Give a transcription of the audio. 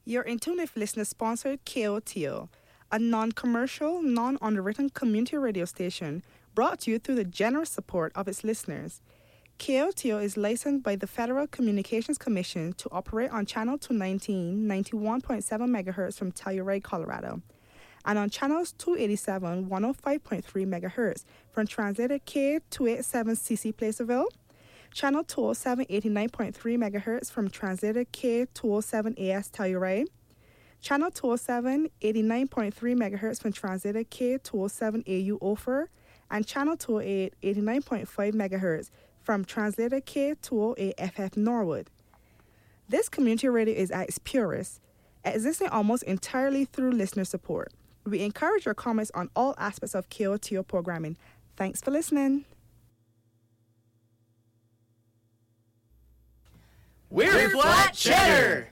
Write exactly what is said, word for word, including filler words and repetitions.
You're in tune with listener-sponsored K O T O, a non-commercial, non-underwritten community radio station brought to you through the generous support of its listeners. K O T O is licensed by the Federal Communications Commission to operate on Channel two nineteen, ninety-one point seven megahertz from Telluride, Colorado, and on Channels two eighty-seven, one oh five point three megahertz from translator K two eighty-seven C C Placerville, Channel two oh seven, eighty-nine point three megahertz from translator K two oh seven A S Telluride, Channel two oh seven, eighty-nine point three megahertz from translator K two oh seven A U Ophir, and Channel two oh eight, eighty-nine point five megahertz from translator K two oh eight F F Norwood. This community radio is at its purest, existing almost entirely through listener support. We encourage your comments on all aspects of K O T O programming. Thanks for listening. We're Flat Cheddar!